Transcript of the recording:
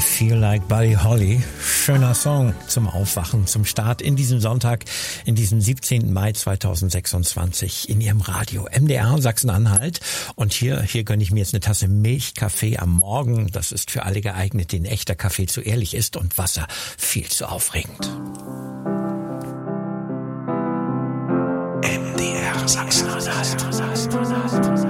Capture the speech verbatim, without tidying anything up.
Feel Like Buddy Holly. Schöner Song zum Aufwachen, zum Start in diesem Sonntag, in diesem siebzehnten Mai zweitausendsechsundzwanzig in Ihrem Radio M D R Sachsen-Anhalt. Und hier, hier gönne ich mir jetzt eine Tasse Milchkaffee am Morgen. Das ist für alle geeignet, denen echter Kaffee zu ehrlich ist und Wasser viel zu aufregend. M D R Sachsen-Anhalt.